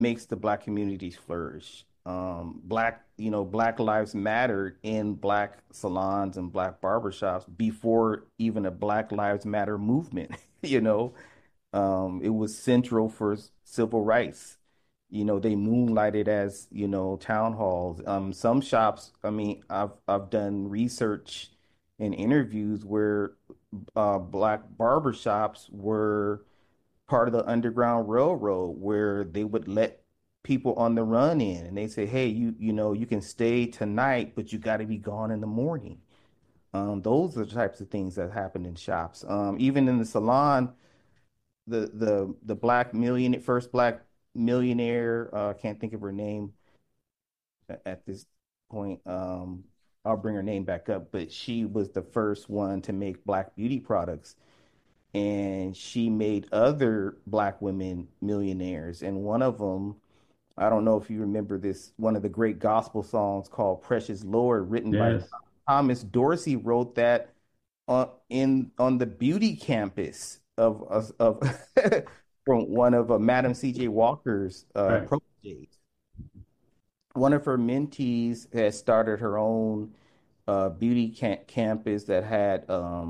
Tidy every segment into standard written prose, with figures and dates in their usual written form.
makes the black communities flourish. Black lives mattered in black salons and black barbershops before even a Black Lives Matter movement. You know, it was central for civil rights. They moonlighted as, town halls. Some shops, I mean, I've done research and interviews where black barbershops were part of the Underground Railroad where they would let people on the run in and they say, hey, you can stay tonight, but you got to be gone in the morning. Those are the types of things that happen in shops. Even in the salon, the first black millionaire, can't think of her name at this point. I'll bring her name back up, but she was the first one to make black beauty products, and she made other black women millionaires. And one of them, I don't know if you remember this, one of the great gospel songs called Precious Lord, written by Yes. Thomas Dorsey, wrote that on the beauty campus of from one of Madam C.J. Walker's Right. proteges. One of her mentees had started her own beauty campus that had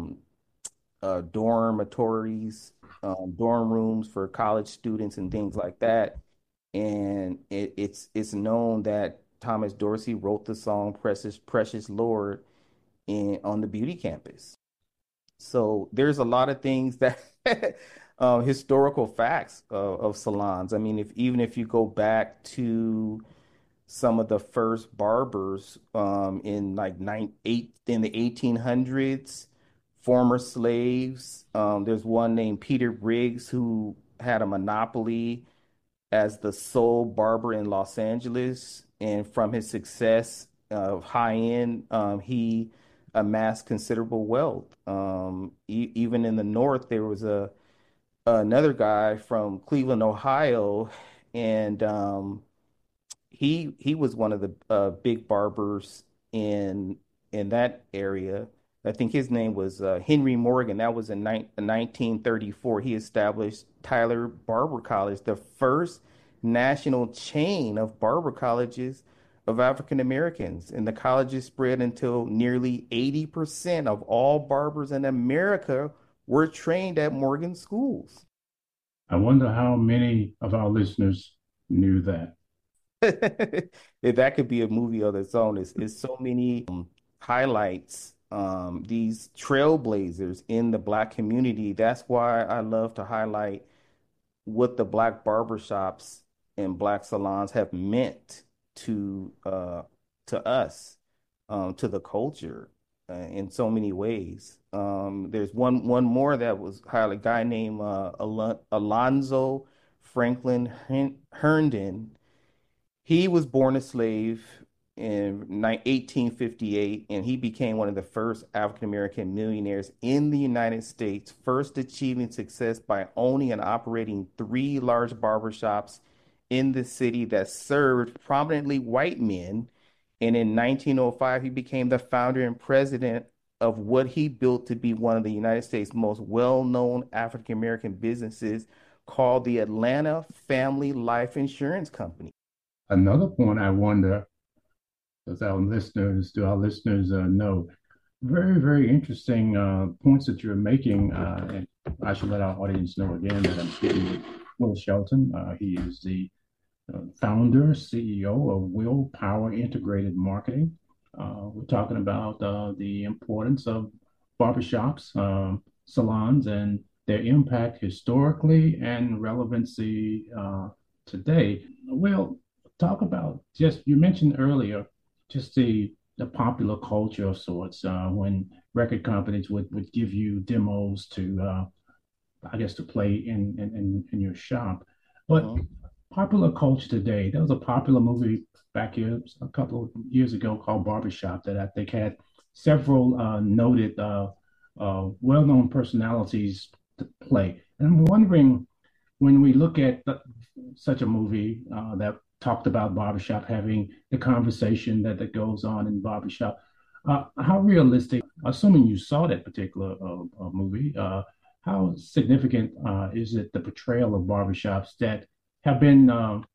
dormitories, dorm rooms for college students and things like that. And it's known that Thomas Dorsey wrote the song "Precious Precious Lord" on the beauty campus. So there's a lot of things that historical facts of salons. I mean, if you go back to some of the first barbers in like in the 1800s, former slaves. There's one named Peter Briggs who had a monopoly as the sole barber in Los Angeles, and from his success of high end, he amassed considerable wealth. Even in the North, there was a another guy from Cleveland, Ohio, and he was one of the big barbers in that area. I think his name was Henry Morgan. That was in 1934. He established Tyler Barber College, the first national chain of barber colleges of African Americans. And the colleges spread until nearly 80% of all barbers in America were trained at Morgan schools. I wonder how many of our listeners knew that. That could be a movie of its own. It's so many highlights, these trailblazers in the black community. That's why I love to highlight what the black barbershops and black salons have meant to us, to the culture, in so many ways. There's one more that was highlighted, a guy named Alonzo Franklin Herndon. He was born a slave in 1858, and he became one of the first African American millionaires in the United States, first achieving success by owning and operating three large barbershops in the city that served prominently white men. And in 1905, he became the founder and president of what he built to be one of the United States' most well-known African American businesses, called the Atlanta Family Life Insurance Company. Another point I wonder, as our listeners know, very, very interesting points that you're making. And I should let our audience know again that I'm speaking with Will Shelton. He is the founder, CEO of Will Power Integrated Marketing. We're talking about the importance of barbershops, salons, and their impact historically and relevancy today. We'll talk about just, you mentioned earlier, just the popular culture of sorts when record companies would give you demos to, I guess, to play in your shop. But Mhm. popular culture today. There was a popular movie back here a couple of years ago called Barbershop that I think had several noted, well-known personalities to play. And I'm wondering when we look at such a movie that talked about barbershop having the conversation that goes on in barbershop, how realistic, assuming you saw that particular movie, how significant is it the portrayal of barbershops that have been